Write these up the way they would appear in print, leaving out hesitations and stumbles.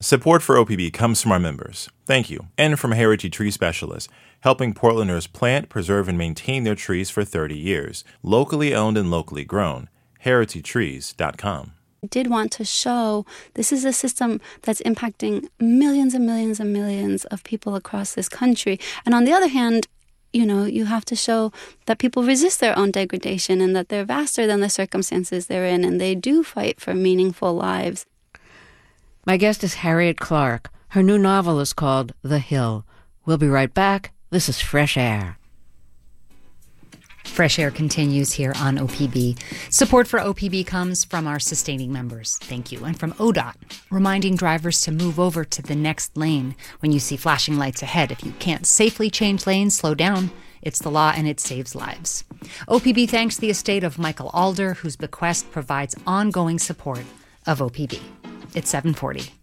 Support for OPB comes from our members. Thank you. And from Heritage Tree Specialists, helping Portlanders plant, preserve, and maintain their trees for 30 years. Locally owned and locally grown. HeritageTrees.com. I did want to show this is a system that's impacting millions and millions and millions of people across this country. And on the other hand, you have to show that people resist their own degradation and that they're vaster than the circumstances they're in, and they do fight for meaningful lives. My guest is Harriet Clark. Her new novel is called The Hill. We'll be right back. This is Fresh Air. Fresh Air continues here on OPB. Support for OPB comes from our sustaining members. Thank you. And from ODOT, reminding drivers to move over to the next lane when you see flashing lights ahead. If you can't safely change lanes, slow down. It's the law and it saves lives. OPB thanks the estate of Michael Alder, whose bequest provides ongoing support of OPB. It's 7:40.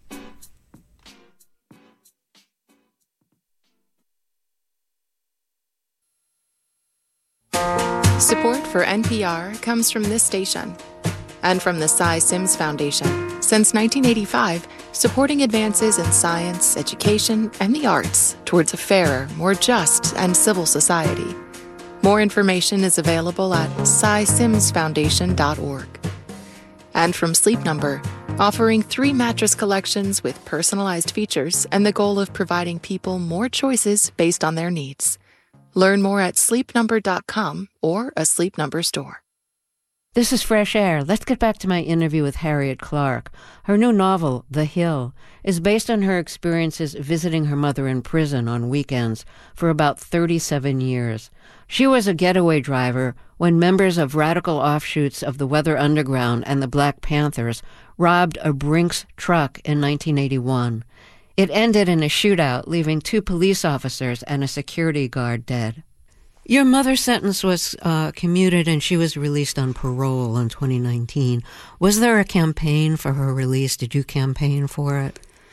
Support for NPR comes from this station and from the Cy Sims Foundation. Since 1985, supporting advances in science, education, and the arts towards a fairer, more just, and civil society. More information is available at cysimsfoundation.org. And from Sleep Number, offering 3 mattress collections with personalized features and the goal of providing people more choices based on their needs. Learn more at sleepnumber.com or a Sleep Number store. This is Fresh Air. Let's get back to my interview with Harriet Clark. Her new novel, The Hill, is based on her experiences visiting her mother in prison on weekends for about 37 years. She was a getaway driver when members of radical offshoots of the Weather Underground and the Black Panthers robbed a Brinks truck in 1981. It ended in a shootout, leaving 2 police officers and a security guard dead. Your mother's sentence was commuted and she was released on parole in 2019. Was there a campaign for her release? Did you campaign for it?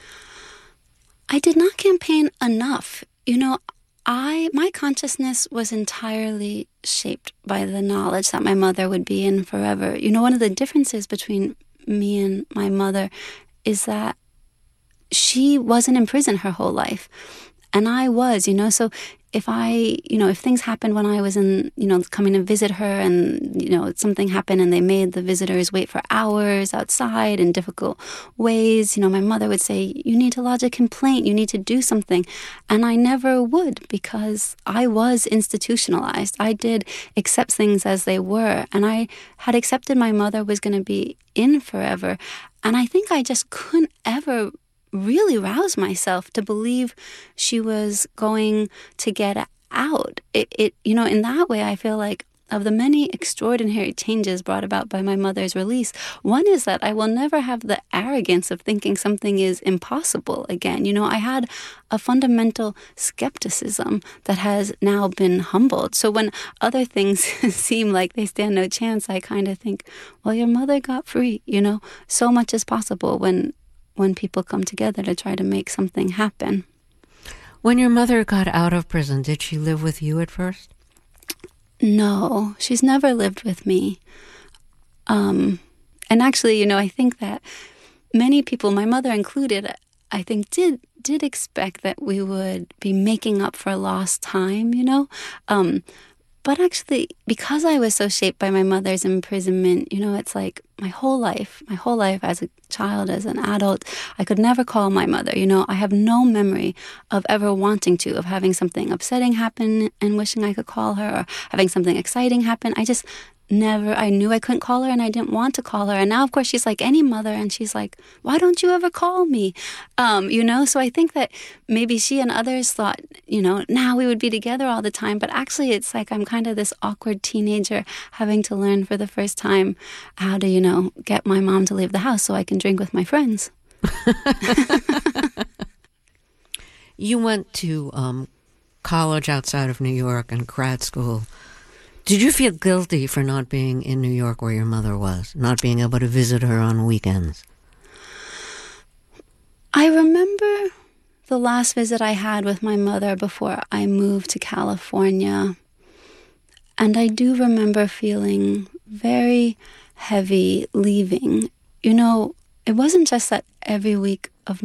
I did not campaign enough. My consciousness was entirely shaped by the knowledge that my mother would be in forever. One of the differences between me and my mother is that she wasn't in prison her whole life. And I was, so if things happened when I was coming to visit her and, something happened and they made the visitors wait for hours outside in difficult ways, my mother would say, you need to lodge a complaint, you need to do something. And I never would because I was institutionalized. I did accept things as they were. And I had accepted my mother was going to be in forever. And I think I just couldn't ever really rouse myself to believe she was going to get out. In that way, I feel like of the many extraordinary changes brought about by my mother's release, one is that I will never have the arrogance of thinking something is impossible again. I had a fundamental skepticism that has now been humbled. So when other things seem like they stand no chance, I kind of think, well, your mother got free, so much is possible when people come together to try to make something happen. When your mother got out of prison, did she live with you at first? No, she's never lived with me. And actually, I think that many people, my mother included, I think did expect that we would be making up for lost time, But actually, because I was so shaped by my mother's imprisonment, it's like my whole life as a child, as an adult, I could never call my mother. I have no memory of ever wanting to, of having something upsetting happen and wishing I could call her, or having something exciting happen. I knew I couldn't call her and I didn't want to call her. And now, of course, she's like any mother and she's like, why don't you ever call me? So I think that maybe she and others thought, now we would be together all the time. But actually, it's like I'm kind of this awkward teenager having to learn for the first time how to, get my mom to leave the house so I can drink with my friends. You went to college outside of New York and grad school. Did you feel guilty for not being in New York where your mother was, not being able to visit her on weekends? I remember the last visit I had with my mother before I moved to California. And I do remember feeling very heavy leaving. It wasn't just that every week